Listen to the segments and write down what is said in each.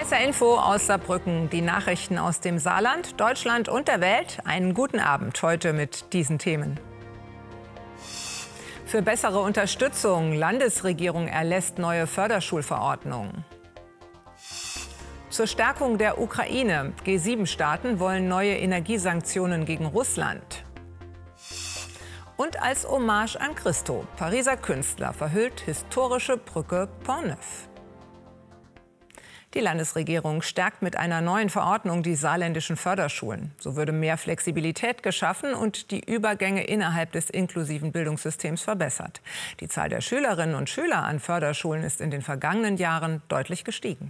HR Info aus Saarbrücken. Die Nachrichten aus dem Saarland, Deutschland und der Welt. Einen guten Abend heute mit diesen Themen. Für bessere Unterstützung. Landesregierung erlässt neue Förderschulverordnungen. Zur Stärkung der Ukraine. G7-Staaten wollen neue Energiesanktionen gegen Russland. Und als Hommage an Christo. Pariser Künstler verhüllt historische Brücke Pont-Neuf. Die Landesregierung stärkt mit einer neuen Verordnung die saarländischen Förderschulen. So würde mehr Flexibilität geschaffen und die Übergänge innerhalb des inklusiven Bildungssystems verbessert. Die Zahl der Schülerinnen und Schüler an Förderschulen ist in den vergangenen Jahren deutlich gestiegen.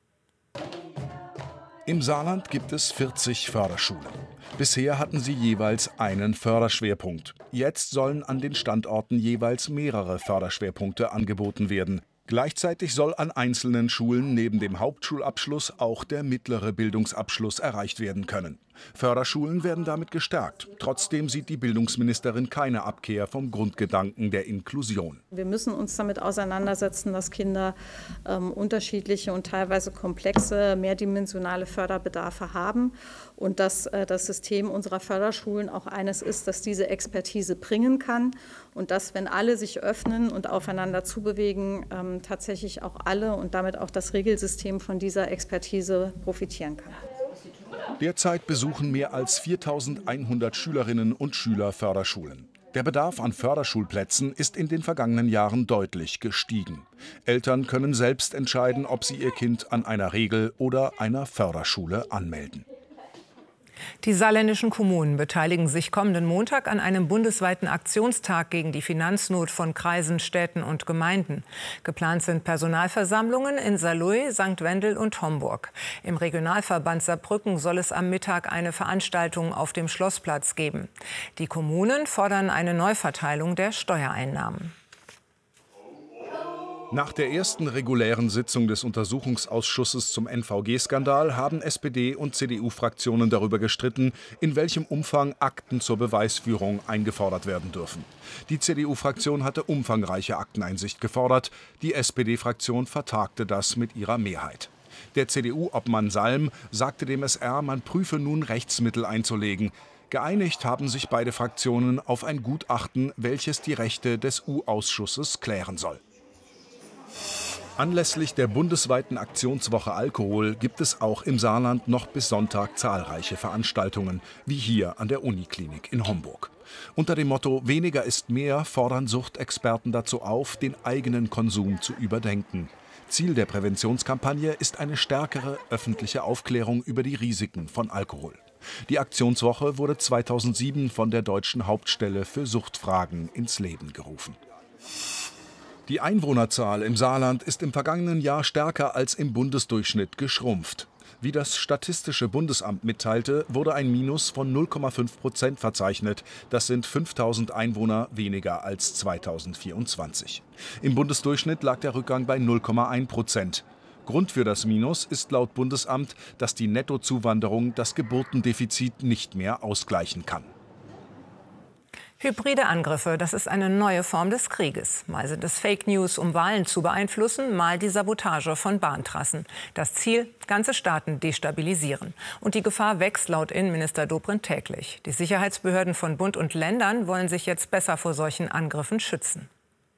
Im Saarland gibt es 40 Förderschulen. Bisher hatten sie jeweils einen Förderschwerpunkt. Jetzt sollen an den Standorten jeweils mehrere Förderschwerpunkte angeboten werden. Gleichzeitig soll an einzelnen Schulen neben dem Hauptschulabschluss auch der mittlere Bildungsabschluss erreicht werden können. Förderschulen werden damit gestärkt. Trotzdem sieht die Bildungsministerin keine Abkehr vom Grundgedanken der Inklusion. Wir müssen uns damit auseinandersetzen, dass Kinder unterschiedliche und teilweise komplexe, mehrdimensionale Förderbedarfe haben und dass das System unserer Förderschulen auch eines ist, das diese Expertise bringen kann und dass, wenn alle sich öffnen und aufeinander zubewegen, tatsächlich auch alle und damit auch das Regelsystem von dieser Expertise profitieren kann. Derzeit besuchen mehr als 4.100 Schülerinnen und Schüler Förderschulen. Der Bedarf an Förderschulplätzen ist in den vergangenen Jahren deutlich gestiegen. Eltern können selbst entscheiden, ob sie ihr Kind an einer Regel- oder einer Förderschule anmelden. Die saarländischen Kommunen beteiligen sich kommenden Montag an einem bundesweiten Aktionstag gegen die Finanznot von Kreisen, Städten und Gemeinden. Geplant sind Personalversammlungen in Saarlouis, St. Wendel und Homburg. Im Regionalverband Saarbrücken soll es am Mittag eine Veranstaltung auf dem Schlossplatz geben. Die Kommunen fordern eine Neuverteilung der Steuereinnahmen. Nach der ersten regulären Sitzung des Untersuchungsausschusses zum NVG-Skandal haben SPD- und CDU-Fraktionen darüber gestritten, in welchem Umfang Akten zur Beweisführung eingefordert werden dürfen. Die CDU-Fraktion hatte umfangreiche Akteneinsicht gefordert, die SPD-Fraktion vertagte das mit ihrer Mehrheit. Der CDU-Obmann Salm sagte dem SR, man prüfe nun Rechtsmittel einzulegen. Geeinigt haben sich beide Fraktionen auf ein Gutachten, welches die Rechte des U-Ausschusses klären soll. Anlässlich der bundesweiten Aktionswoche Alkohol gibt es auch im Saarland noch bis Sonntag zahlreiche Veranstaltungen, wie hier an der Uniklinik in Homburg. Unter dem Motto "Weniger ist mehr" fordern Suchtexperten dazu auf, den eigenen Konsum zu überdenken. Ziel der Präventionskampagne ist eine stärkere öffentliche Aufklärung über die Risiken von Alkohol. Die Aktionswoche wurde 2007 von der Deutschen Hauptstelle für Suchtfragen ins Leben gerufen. Die Einwohnerzahl im Saarland ist im vergangenen Jahr stärker als im Bundesdurchschnitt geschrumpft. Wie das Statistische Bundesamt mitteilte, wurde ein Minus von 0,5% verzeichnet. Das sind 5.000 Einwohner weniger als 2024. Im Bundesdurchschnitt lag der Rückgang bei 0,1%. Grund für das Minus ist laut Bundesamt, dass die Nettozuwanderung das Geburtendefizit nicht mehr ausgleichen kann. Hybride Angriffe, das ist eine neue Form des Krieges. Mal sind es Fake News, um Wahlen zu beeinflussen, mal die Sabotage von Bahntrassen. Das Ziel, ganze Staaten destabilisieren. Und die Gefahr wächst laut Innenminister Dobrindt täglich. Die Sicherheitsbehörden von Bund und Ländern wollen sich jetzt besser vor solchen Angriffen schützen.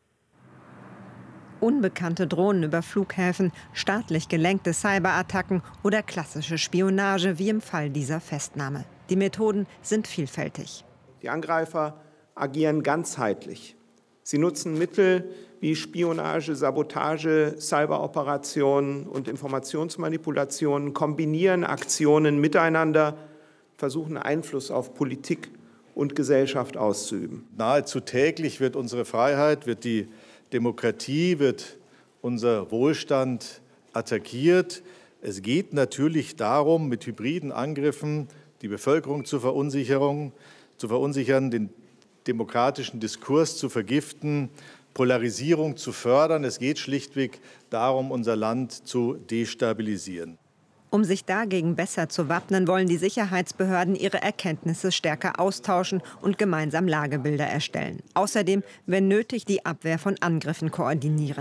Unbekannte Drohnen über Flughäfen, staatlich gelenkte Cyberattacken oder klassische Spionage wie im Fall dieser Festnahme. Die Methoden sind vielfältig. Die Angreifer agieren ganzheitlich. Sie nutzen Mittel wie Spionage, Sabotage, Cyberoperationen und Informationsmanipulationen, kombinieren Aktionen miteinander, versuchen Einfluss auf Politik und Gesellschaft auszuüben. Nahezu täglich wird unsere Freiheit, wird die Demokratie, wird unser Wohlstand attackiert. Es geht natürlich darum, mit hybriden Angriffen die Bevölkerung zu verunsichern, den demokratischen Diskurs zu vergiften, Polarisierung zu fördern. Es geht schlichtweg darum, unser Land zu destabilisieren. Um sich dagegen besser zu wappnen, wollen die Sicherheitsbehörden ihre Erkenntnisse stärker austauschen und gemeinsam Lagebilder erstellen. Außerdem, wenn nötig, die Abwehr von Angriffen koordinieren.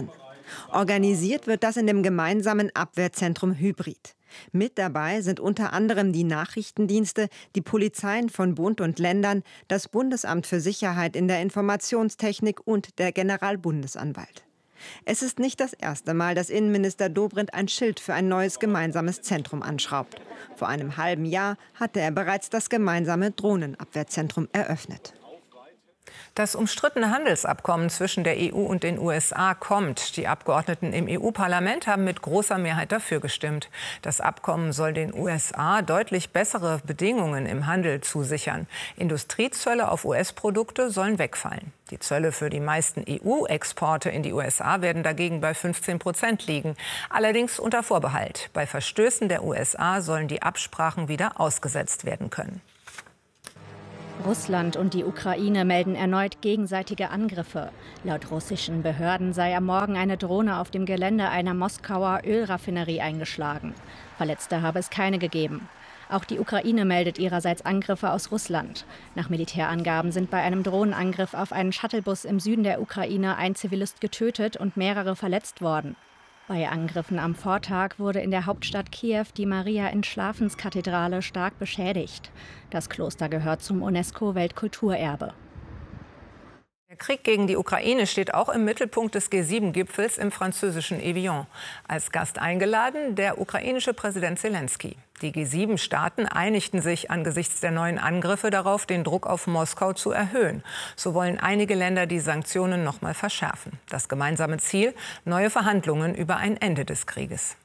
Organisiert wird das in dem gemeinsamen Abwehrzentrum Hybrid. Mit dabei sind unter anderem die Nachrichtendienste, die Polizeien von Bund und Ländern, das Bundesamt für Sicherheit in der Informationstechnik und der Generalbundesanwalt. Es ist nicht das erste Mal, dass Innenminister Dobrindt ein Schild für ein neues gemeinsames Zentrum anschraubt. Vor einem halben Jahr hatte er bereits das gemeinsame Drohnenabwehrzentrum eröffnet. Das umstrittene Handelsabkommen zwischen der EU und den USA kommt. Die Abgeordneten im EU-Parlament haben mit großer Mehrheit dafür gestimmt. Das Abkommen soll den USA deutlich bessere Bedingungen im Handel zusichern. Industriezölle auf US-Produkte sollen wegfallen. Die Zölle für die meisten EU-Exporte in die USA werden dagegen bei 15% liegen. Allerdings unter Vorbehalt. Bei Verstößen der USA sollen die Absprachen wieder ausgesetzt werden können. Russland und die Ukraine melden erneut gegenseitige Angriffe. Laut russischen Behörden sei am Morgen eine Drohne auf dem Gelände einer Moskauer Ölraffinerie eingeschlagen. Verletzte habe es keine gegeben. Auch die Ukraine meldet ihrerseits Angriffe aus Russland. Nach Militärangaben sind bei einem Drohnenangriff auf einen Shuttlebus im Süden der Ukraine ein Zivilist getötet und mehrere verletzt worden. Bei Angriffen am Vortag wurde in der Hauptstadt Kiew die Maria-Entschlafenskathedrale stark beschädigt. Das Kloster gehört zum UNESCO-Weltkulturerbe. Der Krieg gegen die Ukraine steht auch im Mittelpunkt des G7-Gipfels im französischen Evian. Als Gast eingeladen der ukrainische Präsident Selenskyj. Die G7-Staaten einigten sich angesichts der neuen Angriffe darauf, den Druck auf Moskau zu erhöhen. So wollen einige Länder die Sanktionen noch mal verschärfen. Das gemeinsame Ziel: neue Verhandlungen über ein Ende des Krieges.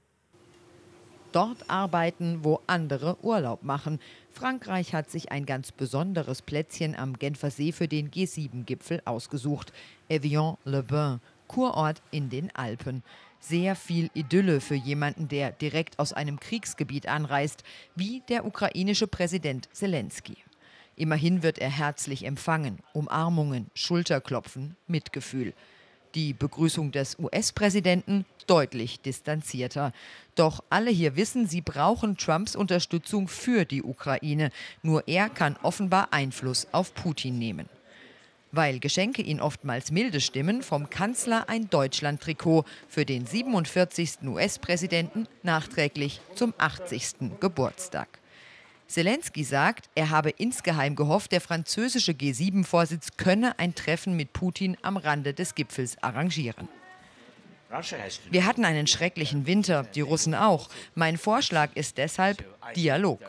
Dort arbeiten, wo andere Urlaub machen. Frankreich hat sich ein ganz besonderes Plätzchen am Genfersee für den G7-Gipfel ausgesucht. Evian-le-Bain, Kurort in den Alpen. Sehr viel Idylle für jemanden, der direkt aus einem Kriegsgebiet anreist, wie der ukrainische Präsident Selenskyj. Immerhin wird er herzlich empfangen. Umarmungen, Schulterklopfen, Mitgefühl. Die Begrüßung des US-Präsidenten deutlich distanzierter. Doch alle hier wissen, sie brauchen Trumps Unterstützung für die Ukraine. Nur er kann offenbar Einfluss auf Putin nehmen. Weil Geschenke ihn oftmals milde stimmen, vom Kanzler ein Deutschland-Trikot für den 47. US-Präsidenten nachträglich zum 80. Geburtstag. Selenskyj sagt, er habe insgeheim gehofft, der französische G7-Vorsitz könne ein Treffen mit Putin am Rande des Gipfels arrangieren. Wir hatten einen schrecklichen Winter, die Russen auch. Mein Vorschlag ist deshalb Dialog.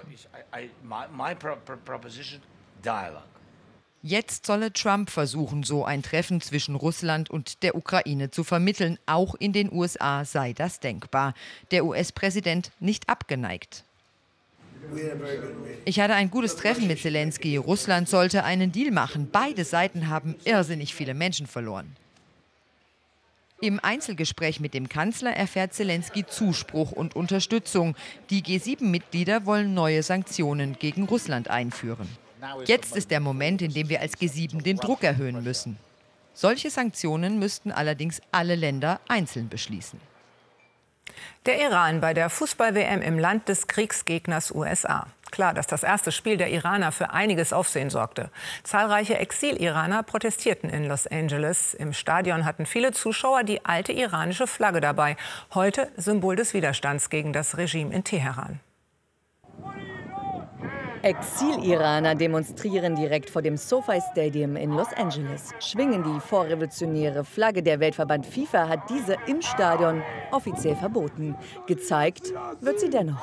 Jetzt solle Trump versuchen, so ein Treffen zwischen Russland und der Ukraine zu vermitteln. Auch in den USA sei das denkbar. Der US-Präsident nicht abgeneigt. Ich hatte ein gutes Treffen mit Selenskyj. Russland sollte einen Deal machen. Beide Seiten haben irrsinnig viele Menschen verloren. Im Einzelgespräch mit dem Kanzler erfährt Selenskyj Zuspruch und Unterstützung. Die G7-Mitglieder wollen neue Sanktionen gegen Russland einführen. Jetzt ist der Moment, in dem wir als G7 den Druck erhöhen müssen. Solche Sanktionen müssten allerdings alle Länder einzeln beschließen. Der Iran bei der Fußball-WM im Land des Kriegsgegners USA. Klar, dass das erste Spiel der Iraner für einiges Aufsehen sorgte. Zahlreiche Exil-Iraner protestierten in Los Angeles. Im Stadion hatten viele Zuschauer die alte iranische Flagge dabei. Heute Symbol des Widerstands gegen das Regime in Teheran. Exil-Iraner demonstrieren direkt vor dem SoFi Stadium in Los Angeles, schwingen die vorrevolutionäre Flagge. Der Weltverband FIFA hat diese im Stadion offiziell verboten. Gezeigt wird sie dennoch.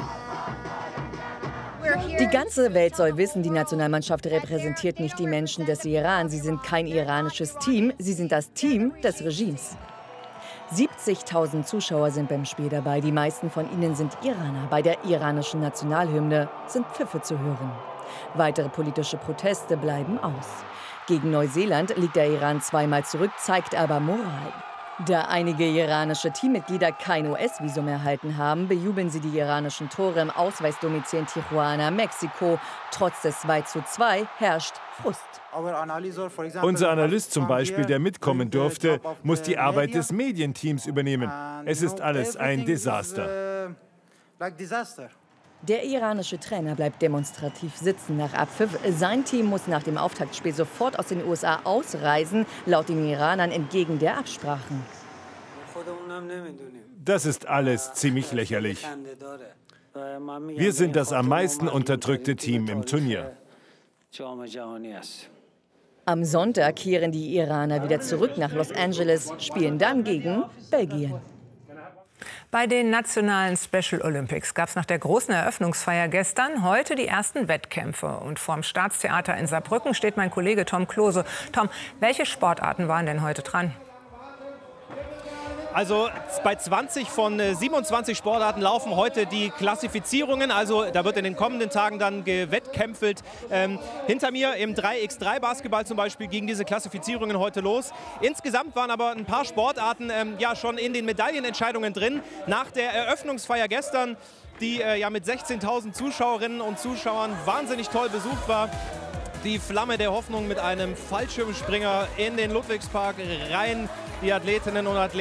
Die ganze Welt soll wissen, die Nationalmannschaft repräsentiert nicht die Menschen des Iran. Sie sind kein iranisches Team, sie sind das Team des Regimes. 70.000 Zuschauer sind beim Spiel dabei. Die meisten von ihnen sind Iraner. Bei der iranischen Nationalhymne sind Pfiffe zu hören. Weitere politische Proteste bleiben aus. Gegen Neuseeland liegt der Iran zweimal zurück, zeigt aber Moral. Da einige iranische Teammitglieder kein US-Visum erhalten haben, bejubeln sie die iranischen Tore im Ausweisdomizil in Tijuana, Mexiko. Trotz des 2:2 herrscht Frust. Unser Analyst zum Beispiel, der mitkommen durfte, muss die Arbeit des Medienteams übernehmen. Es ist alles ein Desaster. Der iranische Trainer bleibt demonstrativ sitzen nach Abpfiff. Sein Team muss nach dem Auftaktspiel sofort aus den USA ausreisen, laut den Iranern entgegen der Absprachen. Das ist alles ziemlich lächerlich. Wir sind das am meisten unterdrückte Team im Turnier. Am Sonntag kehren die Iraner wieder zurück nach Los Angeles, spielen dann gegen Belgien. Bei den nationalen Special Olympics gab es nach der großen Eröffnungsfeier gestern heute die ersten Wettkämpfe. Und vorm Staatstheater in Saarbrücken steht mein Kollege Tom Klose. Tom, welche Sportarten waren denn heute dran? Also bei 20 von 27 Sportarten laufen heute die Klassifizierungen. Also da wird in den kommenden Tagen dann gewettkämpft. Hinter mir im 3x3 Basketball zum Beispiel gingen diese Klassifizierungen heute los. Insgesamt waren aber ein paar Sportarten ja schon in den Medaillenentscheidungen drin. Nach der Eröffnungsfeier gestern, die ja mit 16.000 Zuschauerinnen und Zuschauern wahnsinnig toll besucht war. Die Flamme der Hoffnung mit einem Fallschirmspringer in den Ludwigspark rein. Die Athletinnen und Athleten